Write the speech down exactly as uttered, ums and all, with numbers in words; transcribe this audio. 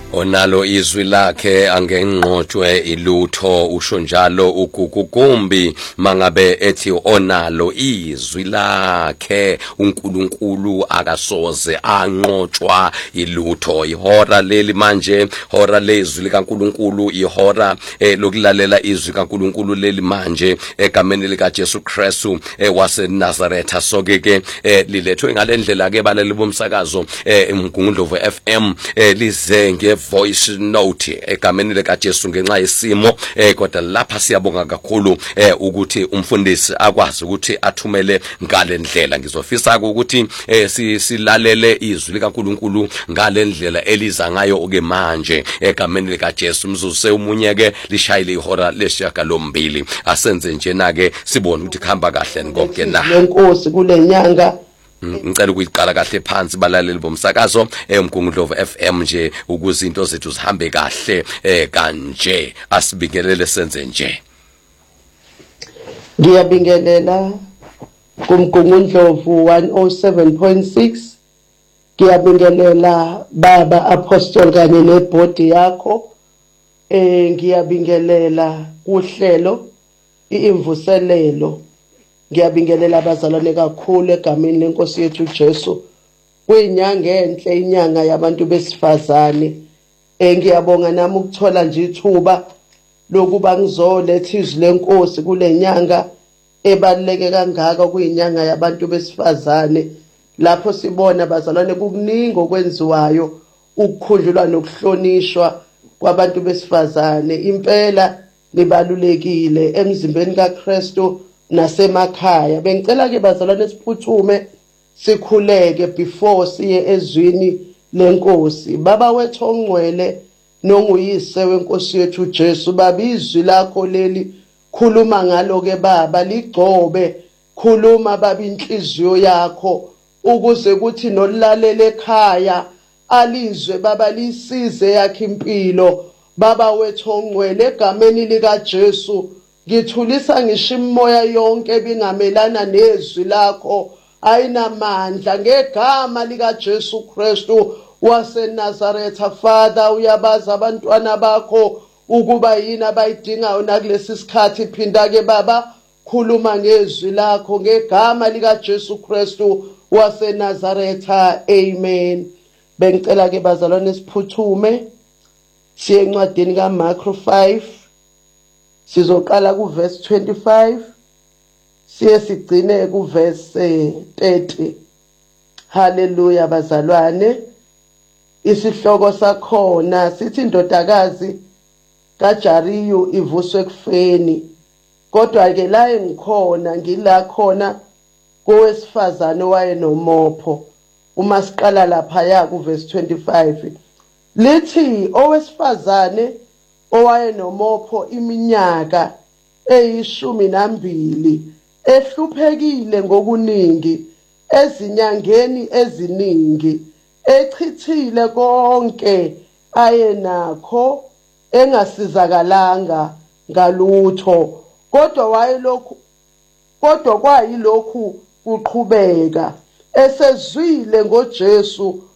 Onalo izwi lakhe angenqotshwe ilutho usho njalo uGugukumbi mangabe ethi onalo izwi lakhe uNkulunkulu akasoze anqotshwa ilutho. Ihora leli manje hora lezwi likaNkulunkulu, ihora eh, lokulalela izwi kaNkulunkulu leli manje egameni lika Jesu Kristu eh, wase Nazareth. Soke ke eh, lilethwe ngalendlela ke baleli bomsakazo eh, Mgungundlovu F M eh, lize nge voice note egameni lika Jesu ngenxa yesimo eh, kodwa lapha siyabonga kakhulu eh, ukuthi umfundisi akwazi ukuthi athumele ngale ndlela. Ngizofisa ukuthi eh, silalele izwi likaNkulunkulu ngale ndlela eliza ngayo ke manje egameni lika Jesu. Mzuse umunye ke lishayile ihora lesishiyagalombili. Asenze njena ke sibone ukuthi khamba kahle konke na lenkosi kule nyanga. Ngicela ukuyiqala kahle phansi balaleli bomsakazo eMgungundlovu F M nje ukuze into zethu zihambe kahle eh kanje. Asibingelele senze nje. Ngiyabingelela kuMgungundlovu one oh seven point six. Ngiyabingelela baba apostle kanye nebody yakho. Eh ngiyabingelela kuhlelo iimvuselelo. Ngiyabingelela abazalwane kakhulu egameni lenkosi yethu Jesu. Kuyinyanga enhle, inyanga yabantu besifazane. Eh ngiyabonga nami ukuthola nje ithuba lokuba ngizoletha izwi lenkosi kule nyanga ebaluleke kangaka kuyinyanga yabantu besifazane. Lapho sibona abazalwane kukuningi okwenziwayo ukukhunjulwa nokuhlonishwa kwabantu besifazane. Impela libalulekile emzimbeni kaKristu nasemakhaya. Bengicela ke bazalwane siphuthume sikhuleke before siye ezwini lenkosi. Baba wethu ongcwele nonguyise wenkosi yethu Jesu, baba izwi lakho leli khuluma ngalo ke baba, ligcobe, khuluma baba inhliziyo yakho ukuze kuthi nolalela ekhaya alizwe baba lisize yakhe impilo. Baba wethu ongcwele egameni lika Jesu ngithulisa ngisho imoya yonke ebingamelana nezwi lakho ayinamandla ngegama lika Jesu Kristu wase Nazareth. Father, uyabaza abantwana bakho ukuba yini abayidingayo nakulesi sikhathi. Phinda ke baba khuluma ngezwi lakho ngegama lika Jesu Kristu wase Nazareth. Amen. Bengicela ke bazalwane siphuthume siye encwadini kaMark five. Sizoqala ku verse twenty-five siye sigcine ku verse thirty. Hallelujah bazalwane. Isihloko sakhona sithi indodakazi kaJariyu ivuswe kufeni. Kodwa ke la engikhona ngila khona kowesifazane wayenomopho. Uma siqala lapha ya ku verse twenty-five lithi owesifazane owayenomopho iminyaka eyishumi nambili ehluphekile ngokuningi ezinyangeni eziningi, echithile konke ayenakho engasizakalanga ngalutho, kodwa wayelokhu kodwa kwayilokhu kuqhubeka esezwile ngoJesu